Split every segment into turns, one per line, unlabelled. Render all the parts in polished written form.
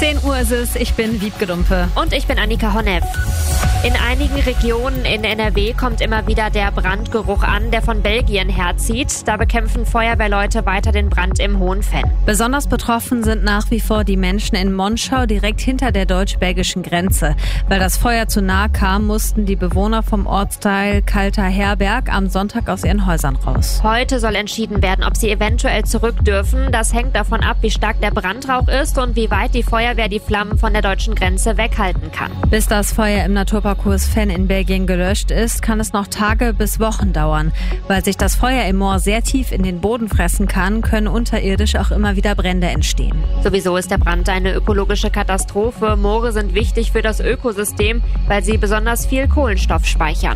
10 Uhr ist es, ich bin Wiebke Dumpe.
Und ich bin Annika Honneff. In einigen Regionen in NRW kommt immer wieder der Brandgeruch an, der von Belgien herzieht. Da bekämpfen Feuerwehrleute weiter den Brand im Hohenfenn.
Besonders betroffen sind nach wie vor die Menschen in Monschau, direkt hinter der deutsch-belgischen Grenze. Weil das Feuer zu nahe kam, mussten die Bewohner vom Ortsteil Kalter Herberg am Sonntag aus ihren Häusern raus.
Heute soll entschieden werden, ob sie eventuell zurück dürfen. Das hängt davon ab, wie stark der Brandrauch ist und wie weit die Feuerwehr die Flammen von der deutschen Grenze weghalten kann.
Bis das Feuer im Naturpark Hohenfenn in Belgien gelöscht ist, kann es noch Tage bis Wochen dauern. Weil sich das Feuer im Moor sehr tief in den Boden fressen kann, können unterirdisch auch immer wieder Brände entstehen.
Sowieso ist der Brand eine ökologische Katastrophe. Moore sind wichtig für das Ökosystem, weil sie besonders viel Kohlenstoff speichern.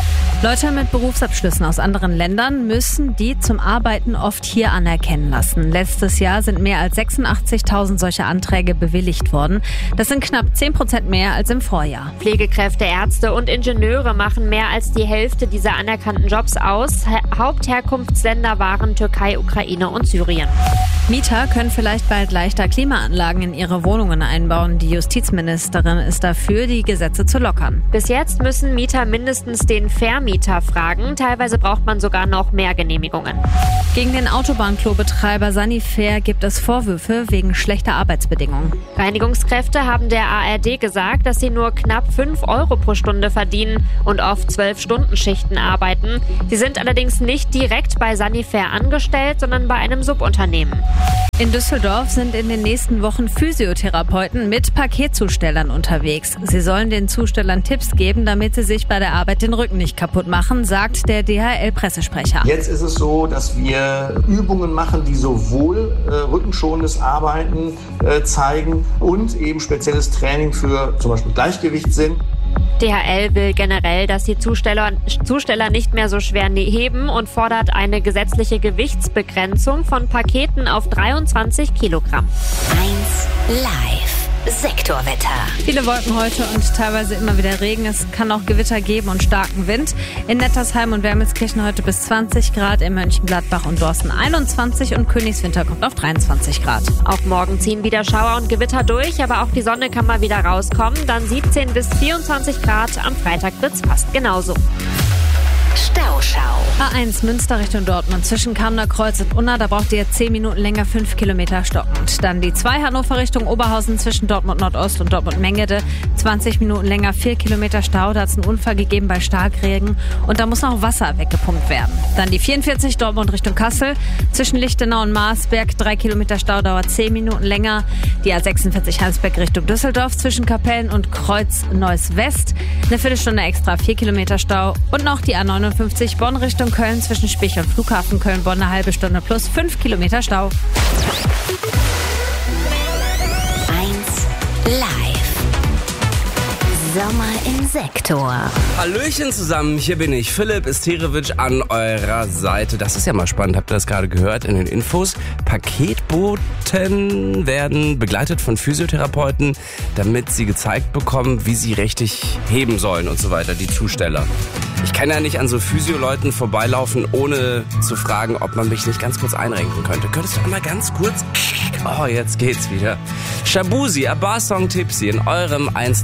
Leute mit Berufsabschlüssen aus anderen Ländern müssen die zum Arbeiten oft hier anerkennen lassen. Letztes Jahr sind mehr als 86.000 solche Anträge bewilligt worden. Das sind knapp 10% mehr als im Vorjahr.
Pflegekräfte, Ärzte und Ingenieure machen mehr als die Hälfte dieser anerkannten Jobs aus. Hauptherkunftsländer waren Türkei, Ukraine und Syrien.
Mieter können vielleicht bald leichter Klimaanlagen in ihre Wohnungen einbauen. Die Justizministerin ist dafür, die Gesetze zu lockern.
Bis jetzt müssen Mieter mindestens den Vermieter fragen. Teilweise braucht man sogar noch mehr Genehmigungen.
Gegen den Autobahnklo-Betreiber Sanifair gibt es Vorwürfe wegen schlechter Arbeitsbedingungen.
Reinigungskräfte haben der ARD gesagt, dass sie nur knapp 5 Euro pro Stunde verdienen und oft 12-Stunden-Schichten arbeiten. Sie sind allerdings nicht direkt bei Sanifair angestellt, sondern bei einem Subunternehmen.
In Düsseldorf sind in den nächsten Wochen Physiotherapeuten mit Paketzustellern unterwegs. Sie sollen den Zustellern Tipps geben, damit sie sich bei der Arbeit den Rücken nicht kaputt machen, sagt der DHL-Pressesprecher.
Jetzt ist es so, dass wir Übungen machen, die sowohl rückenschonendes Arbeiten zeigen und eben spezielles Training für zum Beispiel Gleichgewichtssinn.
DHL will generell, dass die Zusteller nicht mehr so schwer heben und fordert eine gesetzliche Gewichtsbegrenzung von Paketen auf 23 Kilogramm.
1 Live. Sektorwetter.
Viele Wolken heute und teilweise immer wieder Regen. Es kann auch Gewitter geben und starken Wind. In Nettersheim und Wermelskirchen heute bis 20 Grad, in Mönchengladbach und Dorsten 21 und Königswinter kommt auf 23 Grad.
Auch morgen ziehen wieder Schauer und Gewitter durch, aber auch die Sonne kann mal wieder rauskommen. Dann 17 bis 24 Grad. Am Freitag wird's fast genauso.
Stauschau.
A1 Münster Richtung Dortmund zwischen Kamener Kreuz und Unna, da braucht ihr 10 Minuten länger, 5 Kilometer stockend. Dann die 2 Hannover Richtung Oberhausen zwischen Dortmund Nordost und Dortmund Mengede, 20 Minuten länger, 4 Kilometer Stau, da hat es einen Unfall gegeben bei Starkregen und da muss noch Wasser weggepumpt werden. Dann die 44 Dortmund Richtung Kassel, zwischen Lichtenau und Marsberg, 3 Kilometer Stau, dauert 10 Minuten länger. Die A46 Heinsberg Richtung Düsseldorf zwischen Kapellen und Kreuz Neuss West, eine Viertelstunde extra, 4 Kilometer Stau und noch die A59 Bonn Richtung Köln zwischen Spich und Flughafen Köln-Bonn, eine halbe Stunde plus 5 Kilometer Stau.
1 Live. Sommer im Sektor.
Hallöchen zusammen, hier bin ich, Philipp Isterewitsch an eurer Seite. Das ist ja mal spannend, habt ihr das gerade gehört in den Infos? Paketboten werden begleitet von Physiotherapeuten, damit sie gezeigt bekommen, wie sie richtig heben sollen und so weiter, die Zusteller. Ich kann ja nicht an so Physio-Leuten vorbeilaufen, ohne zu fragen, ob man mich nicht ganz kurz einrenken könnte. Könntest du einmal ganz kurz... Oh, jetzt geht's wieder. Shabuzi, A Bar Song Tipsy in eurem 1